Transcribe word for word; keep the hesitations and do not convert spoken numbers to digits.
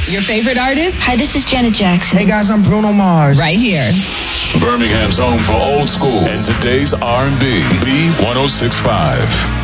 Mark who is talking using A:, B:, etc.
A: Your favorite artist?
B: Hi, this is Janet Jackson.
C: Hey guys, I'm Bruno Mars.
A: Right here.
D: Birmingham's home for old school and today's R and B. B one oh six point five.